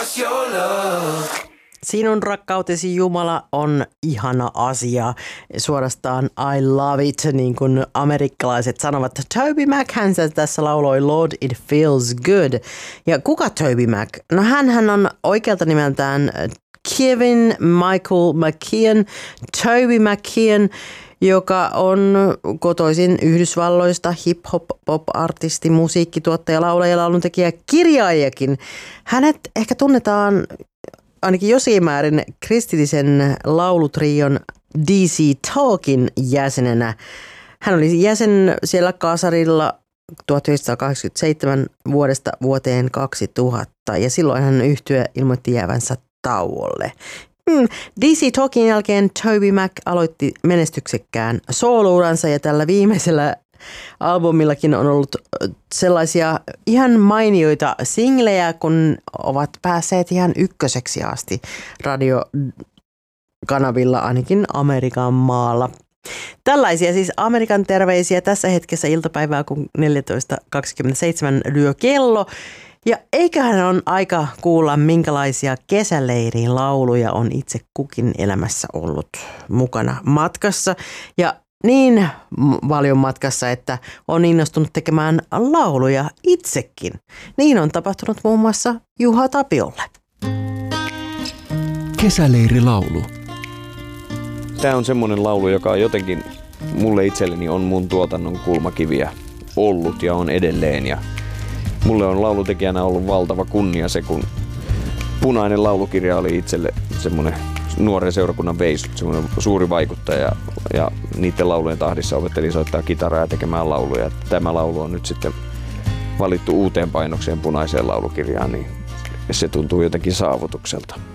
'cause your love. Sinun rakkautesi Jumala on ihana asia. Suorastaan I love it, niin kuin amerikkalaiset sanovat. Toby Mac hän tässä lauloi Lord It Feels Good. Ja kuka Toby Mac? No hänhän on oikealta nimeltään Kevin Michael McKeon, Toby McKeon, joka on kotoisin Yhdysvalloista, hip-hop-pop-artisti, musiikkituottaja, laulaja, lauluntekijä, kirjaajakin. Hänet ehkä tunnetaan ainakin jossain määrin kristillisen laulutrion DC Talkin jäsenenä. Hän oli jäsen siellä kasarilla 1987 vuodesta vuoteen 2000 ja silloin hän yhtye ilmoitti jäävänsä tauolle. DC Talkin jälkeen Toby Mac aloitti menestyksekkään soolouransa ja tällä viimeisellä albumillakin on ollut sellaisia ihan mainioita singlejä, kun ovat päässeet ihan ykköseksi asti radiokanavilla, ainakin Amerikan maalla. Tällaisia siis Amerikan terveisiä tässä hetkessä iltapäivää, kun 14.27 lyö kello. Ja eiköhän on aika kuulla, minkälaisia kesäleirin lauluja on itse kukin elämässä ollut mukana matkassa. Ja niin paljon matkassa, että on innostunut tekemään lauluja itsekin. Niin on tapahtunut muun muassa Juha Tapiolle. Kesäleirilaulu. Tämä on semmoinen laulu, joka jotenkin mulle itselleni on mun tuotannon kulmakiviä ollut ja on edelleen. Ja mulle on laulutekijänä ollut valtava kunnia se, kun Punainen laulukirja oli itselle semmoinen nuoren seurakunnan veisut, semmoinen suuri vaikuttaja ja niiden laulujen tahdissa opettelin soittaa kitaraa ja tekemään lauluja. Tämä laulu on nyt sitten valittu uuteen painokseen Punaiseen laulukirjaan, niin se tuntuu jotenkin saavutukselta.